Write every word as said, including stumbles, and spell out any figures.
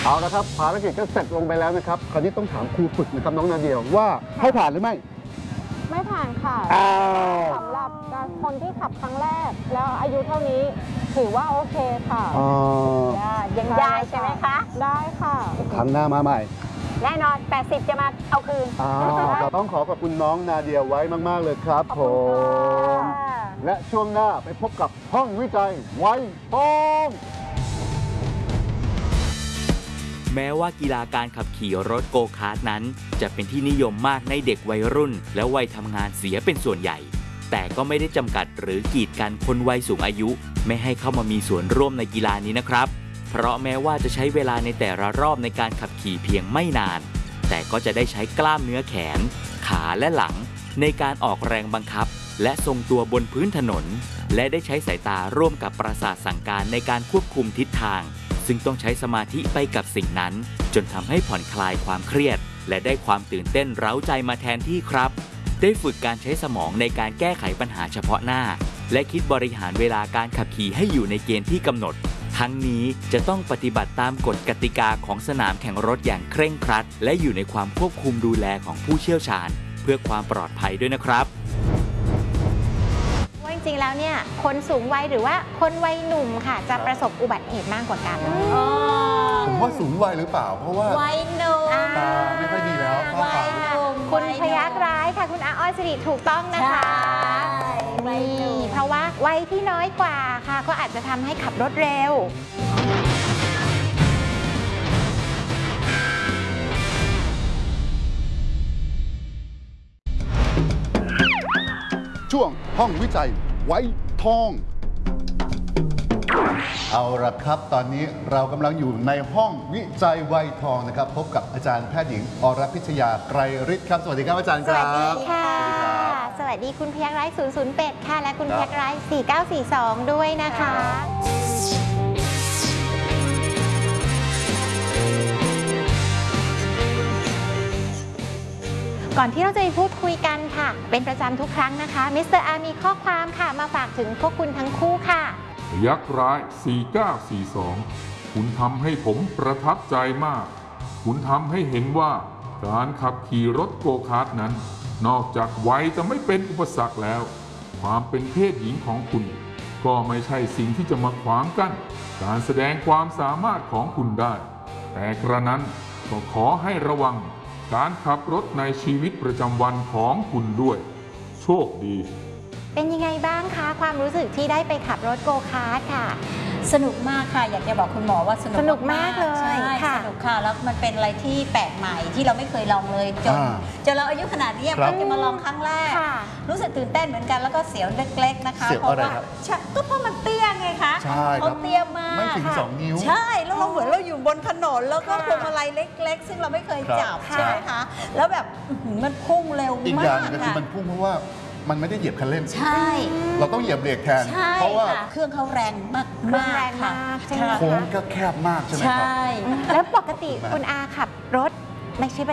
เอาละครับภารกิจก็เสร็จลงไปแล้วนะครับคราวนี้ต้องถามครูฝึกนะครับน้องนาเดียว่าให้ผ่านหรือไม่ไม่ผ่านค่ะสำหรับคนที่ขับครั้งแรกแล้วอายุเท่านี้ถือว่าโอเคค่ะยังได้ใช่ไหมคะได้ค่ะครั้งหน้ามาใหม่แน่นอนแปดสิบจะมาเอาคืนเราต้องขอขอบคุณน้องนาเดียไว้มากๆเลยครับผมและช่วงหน้าไปพบกับห้องวิจัยไวทองแม้ว่ากีฬาการขับขี่รถโกคาร์ทนั้นจะเป็นที่นิยมมากในเด็กวัยรุ่นและวัยทำงานเสียเป็นส่วนใหญ่แต่ก็ไม่ได้จำกัดหรือกีดกันคนวัยสูงอายุไม่ให้เข้ามามีส่วนร่วมในกีฬานี้นะครับเพราะแม้ว่าจะใช้เวลาในแต่ละรอบในการขับขี่เพียงไม่นานแต่ก็จะได้ใช้กล้ามเนื้อแขนขาและหลังในการออกแรงบังคับและทรงตัวบนพื้นถนนและได้ใช้สายตาร่วมกับประสาทสั่งการในการควบคุมทิศทางซึ่งต้องใช้สมาธิไปกับสิ่งนั้นจนทำให้ผ่อนคลายความเครียดและได้ความตื่นเต้นเร้าใจมาแทนที่ครับได้ฝึกการใช้สมองในการแก้ไขปัญหาเฉพาะหน้าและคิดบริหารเวลาการขับขี่ให้อยู่ในเกณฑ์ที่กำหนดทั้งนี้จะต้องปฏิบัติตามกฎกติกาของสนามแข่งรถอย่างเคร่งครัดและอยู่ในความควบคุมดูแลของผู้เชี่ยวชาญเพื่อความปลอดภัยด้วยนะครับว่าจริงๆแล้วเนี่ยคนสูงวัยหรือว่าคนวัยหนุ่มค่ะจะประสบอุบัติเหตุมากกว่ากันผมว่าสูงวัยหรือเปล่าเพราะว่าวัยหนุ่มตาไม่ค่อยดีแล้ววัยหนุ่มคุณพยัคฆ์ร้ายค่ะคุณอาอ้อยสิริถูกต้องนะคะนี่เพราะว่าวัยที่น้อยกว่าค่ะก็อาจจะทำให้ขับรถเร็วช่วงห้องวิจัยไวทองเอาละครับตอนนี้เรากำลังอยู่ในห้องวิจัยไวทองนะครับพบกับอาจารย์แพทย์หญิงอรพิชยาไกรฤทธิ์ครับสวัสดีครับอาจารย์ครับสวัสดีค่ะสวัสดีคุณพยัคฆ์ร้ายศูนย์ศูนย์แปดค่ะและคุณพยัคฆ์ร้ายสี่เก้าสี่สองด้วยนะคะก่อนที่เราจะไปพูดคุยกันค่ะเป็นประจำทุกครั้งนะคะมิสเตอร์อาร์มีข้อความค่ะมาฝากถึงพวกคุณทั้งคู่ค่ะพยัคฆ์ร้ายสี่เก้าสี่สองคุณทำให้ผมประทับใจมากคุณทำให้เห็นว่าการขับขี่รถโกคาร์ทนั้นนอกจากวัยจะไม่เป็นอุปสรรคแล้วความเป็นเพศหญิงของคุณก็ไม่ใช่สิ่งที่จะมาขวางกั้นการแสดงความสามารถของคุณได้แต่กระนั้นก็ขอให้ระวังการขับรถในชีวิตประจำวันของคุณด้วยโชคดีเป็นยังไงบ้างคะความรู้สึกที่ได้ไปขับรถโกคาร์ทค่ะสนุกมากค่ะอยากจะบอกคุณหมอว่าสนุกสนุกมากเลยใช่สนุกค่ะแล้วมันเป็นอะไรที่แปลกใหม่ที่เราไม่เคยลองเลยจนจนเราอายุขนาดนี้เพิ่งจะมาลองครั้งแรกรู้สึกตื่นเต้นเหมือนกันแล้วก็เสียวเล็กๆนะคะเพราะว่าก็เพราะมันเตี้ยไงคะเขาเตี้ยมากไม่ถึงสองนิ้วใช่แล้วเราเหมือนเราอยู่บนถนนแล้วก็พวงมาลัยเล็กๆซึ่งเราไม่เคยจับใช่ไหมคะแล้วแบบมันพุ่งเร็วมากอีกอย่างก็คือมันพุ่งเพราะว่ามันไม่ได้เหยียบคันเร่งใช่เราต้องเหยียบเบรกแทนเพราะว่าเครื่องเขาแรงมากมากค่ะโค้งก็แคบมากใช่ไหมครับแล้วปกติคุณอาขับรถไม่ใช่